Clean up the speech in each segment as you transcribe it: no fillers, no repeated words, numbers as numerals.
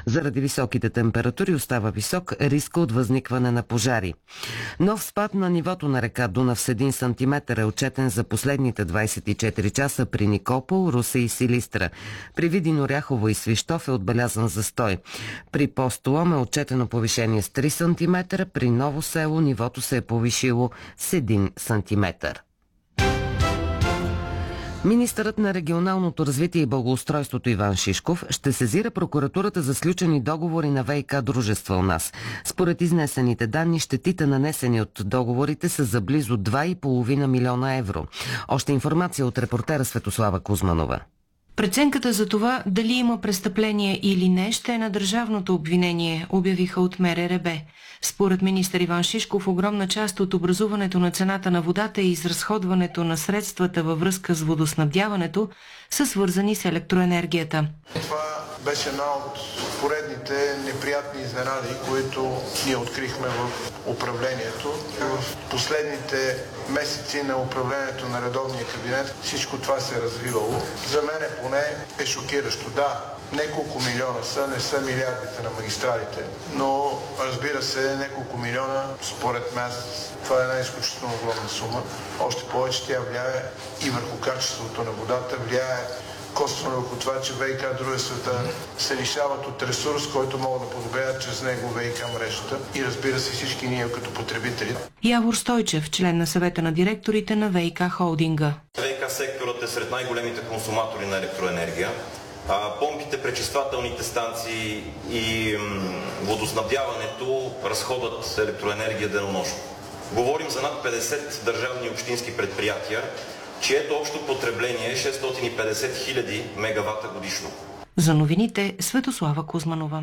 Заради високите температури остава висок риска от възникване на пожари. Нов спад на нивото на река Дунав с 1 см е отчетен за последните 24 часа при Никопол, Русе и Силистра. При Видин, Оряхово и Свищов е отбелязан застой. При Постолом е отчетено повишение с 3 см, при Ново село нивото се е повишило с 1 см. Министърът на регионалното развитие и благоустройството Иван Шишков ще сезира прокуратурата за сключени договори на ВиК дружества у нас. Според изнесените данни, щетите нанесени от договорите са за близо 2,5 милиона евро. Още информация от репортера Светослава Кузманова. Преценката за това дали има престъпление или не ще е на държавното обвинение, обявиха от МРРБ. Според министър Иван Шишков, огромна част от образуването на цената на водата и изразходването на средствата във връзка с водоснабдяването са свързани с електроенергията. Това беше една от поредните неприятни изненади, които ние открихме в управлението. В последните месеци на управлението на редовния кабинет всичко това се е развивало. За мен поне е шокиращо. Да, няколко милиона са, не са милиардите на магистралите, но разбира се, няколко милиона, според мен, това е една изключително огромна сума. Още повече тя влияе и върху качеството на водата, влияе косвено върху това, че ВиК дружествата се лишават от ресурс, който могат да подобряват чрез него ВиК мрежата и разбира се всички ние като потребители. Явор Стойчев, член на съвета на директорите на ВиК холдинга. ВиК секторът е сред най-големите консуматори на електроенергия. Помпите, пречиствателните станции и водоснабдяването разходват електроенергия денонощно. Говорим за над 50 държавни и общински предприятия, чието общо потребление е 650 хиляди мегавата годишно. За новините Светослава Кузманова.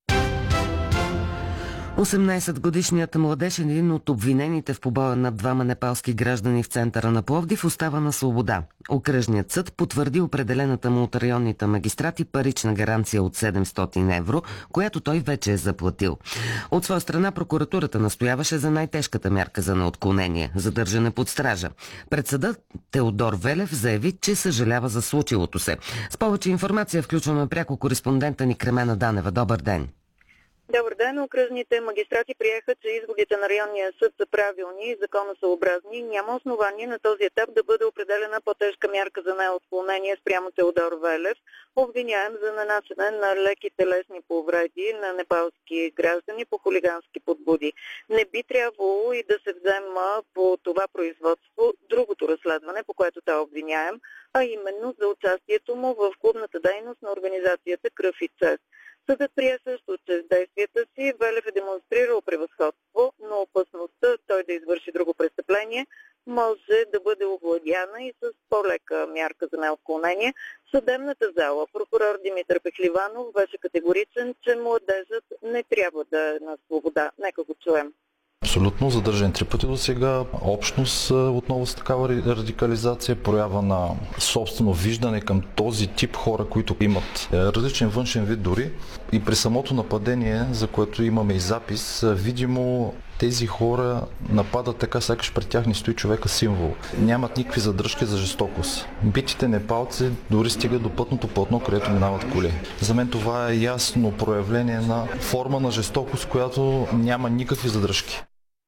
18-годишният младеж, един от обвинените в побоя над двама непалски граждани в центъра на Пловдив, остава на свобода. Окръжният съд потвърди определената му от районните магистрати парична гаранция от 700 евро, която той вече е заплатил. От своя страна прокуратурата настояваше за най-тежката мярка за неотклонение – задържане под стража. Пред съда Теодор Велев заяви, че съжалява за случилото се. С повече информация включваме пряко кореспондента ни Кремена Данева. Добър ден! Добър ден. Окръжните магистрати приеха, че изводите на районния съд са правилни и законосъобразни. Няма основание на този етап да бъде определена по-тежка мярка за неотклонение спрямо Теодор Велев, обвиняем за нанасене на леки телесни повреди на непалски граждани по хулигански подбуди. Не би трябвало и да се взема по това производство другото разследване, по което той е обвиняем, а именно за участието му в клубната дейност на организацията Кръв и чест. Съдът прие също, че с действията си Велев е демонстрирал превъзходство, но опасността той да извърши друго престъпление може да бъде овладяна и с по-лека мярка за неотклонение. В съдебната зала прокурор Димитър Пехливанов беше категоричен, че младежът не трябва да е на свобода. Нека го чуем. Абсолютно, задържан 3 пъти до сега, общност отново с такава радикализация, проява на собствено виждане към този тип хора, които имат различен външен вид дори. И при самото нападение, за което имаме и запис, видимо тези хора нападат така, сякаш пред тях не стои човека символ. Нямат никакви задръжки за жестокост. Битите непалци дори стигат до пътното платно, където минават коли. За мен това е ясно проявление на форма на жестокост, която няма никакви задръжки.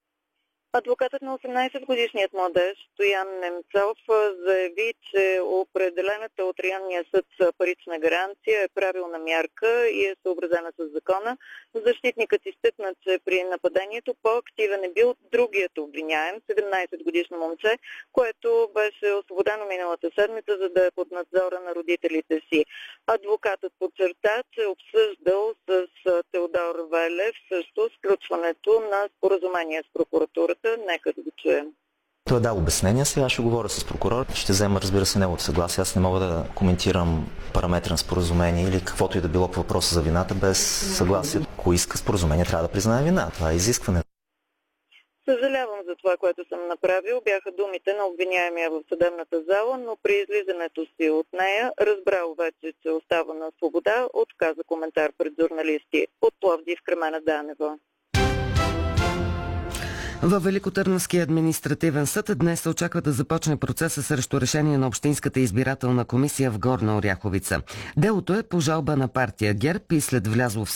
Адвокатът на 18-годишният младеж Стоян Немцов заяви, че определената от районния съд парична гаранция е правилна мярка и е съобразена с закона. Защитникът изтъкна, че при нападението по-активен е бил другият обвиняем, 17-годишно момче, което беше освободено миналата седмица, за да е под надзора на родителите си. Адвокатът подчерта, че е обсъждал с Теодор Велев също сключването на споразумение с прокуратурата. Нека да го чуем. Той е дал обяснение, сега ще говоря с прокурор. Ще взема, разбира се, неговото съгласие. Аз не мога да коментирам параметри на споразумение или каквото и да било по въпроса за вината без съгласие. Ако иска споразумение, трябва да признае вина. Това е изискване. Съжалявам за това, което съм направил. Бяха думите на обвиняемия в съдебната зала, но при излизането си от нея разбрал вече, че остава на свобода, отказа коментар пред журналисти. От Пловдив, Кремена Данева. Във Великотърновския административен съд днес се очаква да започне процеса срещу решение на Общинската избирателна комисия в Горна Оряховица. Делото е по жалба на партия ГЕРБ и след влязло в